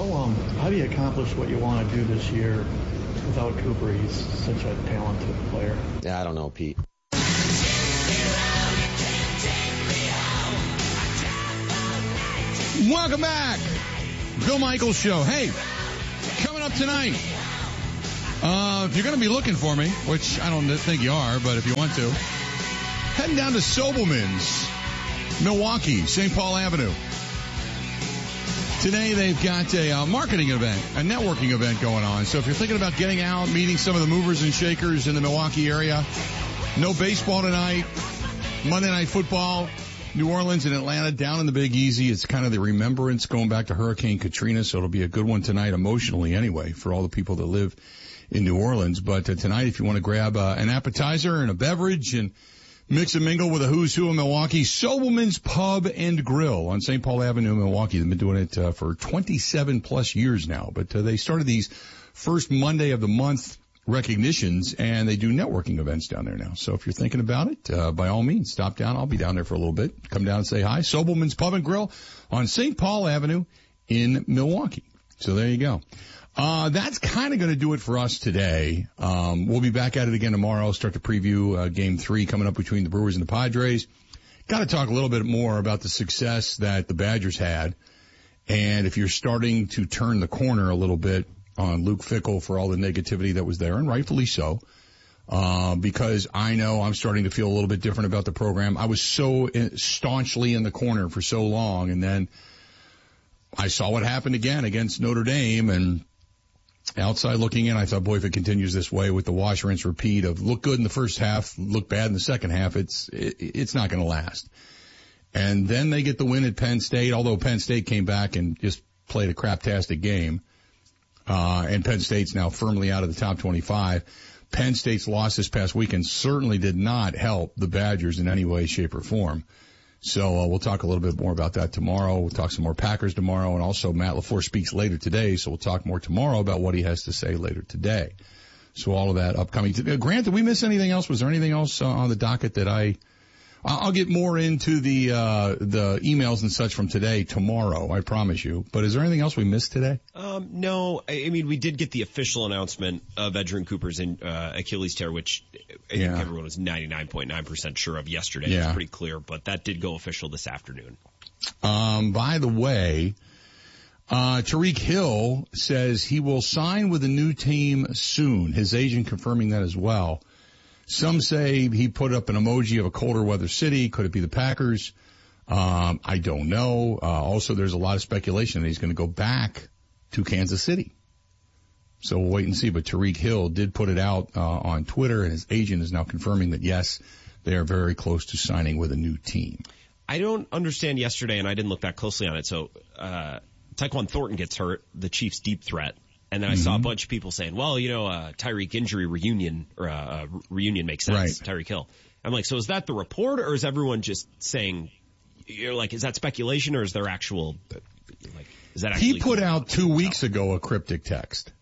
How do you accomplish what you want to do this year without Cooper? He's such a talented player. Yeah, I don't know, Pete. Welcome back. Bill Michaels Show. Hey, coming up tonight, if you're going to be looking for me, which I don't think you are, but if you want to, heading down to Sobelman's, Milwaukee, St. Paul Avenue. Today they've got a marketing event, a networking event going on. So if you're thinking about getting out, meeting some of the movers and shakers in the Milwaukee area, no baseball tonight, Monday Night Football, New Orleans and Atlanta down in the Big Easy. It's kind of the remembrance going back to Hurricane Katrina, so it'll be a good one tonight emotionally anyway for all the people that live in New Orleans. But tonight, if you want to grab an appetizer and a beverage and mix and mingle with a who's who in Milwaukee, Sobelman's Pub and Grill on St. Paul Avenue in Milwaukee. They've been doing it for 27-plus years now, but they started these first Monday of the month recognitions, and they do networking events down there now. So if you're thinking about it, by all means, stop down. I'll be down there for a little bit. Come down and say hi. Sobelman's Pub and Grill on St. Paul Avenue in Milwaukee. So there you go. That's kind of going to do it for us today. We'll be back at it again tomorrow. Start to preview Game 3 coming up between the Brewers and the Padres. Got to talk a little bit more about the success that the Badgers had, and if you're starting to turn the corner a little bit on Luke Fickell for all the negativity that was there, and rightfully so, because I know I'm starting to feel a little bit different about the program. I was so staunchly in the corner for so long, and then I saw what happened again against Notre Dame, and outside looking in, I thought, boy, if it continues this way with the wash, rinse, repeat of look good in the first half, look bad in the second half, it's not going to last. And then they get the win at Penn State, although Penn State came back and just played a craptastic game. And Penn State's now firmly out of the top 25. Penn State's loss this past weekend certainly did not help the Badgers in any way, shape, or form. So we'll talk a little bit more about that tomorrow. We'll talk some more Packers tomorrow, and also Matt LaFleur speaks later today, so we'll talk more tomorrow about what he has to say later today. So all of that upcoming. Grant, did we miss anything else? Was there anything else on the docket that I'll get more into the emails and such from today tomorrow, I promise you. But is there anything else we missed today? No. I mean, we did get the official announcement of Edgerrin Cooper's Achilles tear, which I think everyone was 99.9% sure of yesterday. Yeah. It was pretty clear, but that did go official this afternoon. By the way, Tyreek Hill says he will sign with a new team soon. His agent confirming that as well. Some say he put up an emoji of a colder weather city. Could it be the Packers? I don't know. Also, there's a lot of speculation that he's going to go back to Kansas City. So we'll wait and see. But Tyreek Hill did put it out on Twitter, and his agent is now confirming that, yes, they are very close to signing with a new team. I don't understand yesterday, and I didn't look that closely on it. So Tyquan Thornton gets hurt, the Chiefs' deep threat. And then I saw a bunch of people saying, well, Tyreek injury reunion makes sense, right. Tyreek Hill. I'm like, so is that the report, or is everyone just saying, is that speculation, or is there actual, is that actually? He put out 2 weeks ago a cryptic text,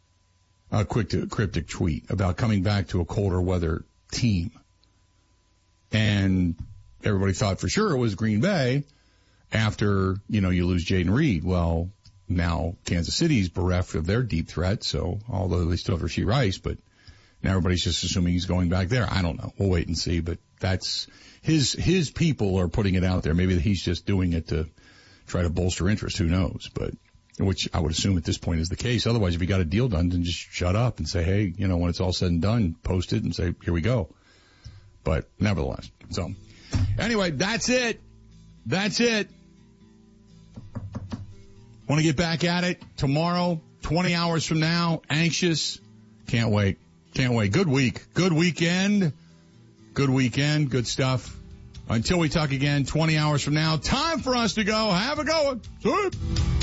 a cryptic tweet about coming back to a colder weather team. And everybody thought for sure it was Green Bay after, you lose Jaden Reed. Well, now Kansas City's bereft of their deep threat, so although they still have Rashee Rice, but now everybody's just assuming he's going back there. I don't know. We'll wait and see, but that's his people are putting it out there. Maybe he's just doing it to try to bolster interest. Who knows? But which I would assume at this point is the case. Otherwise, if you got a deal done, then just shut up and say, hey, when it's all said and done, post it and say, here we go. But nevertheless, so anyway, that's it. Want to get back at it tomorrow, 20 hours from now. Anxious. Can't wait. Good week. Good weekend. Good stuff. Until we talk again 20 hours from now, time for us to go. Have a go. See you.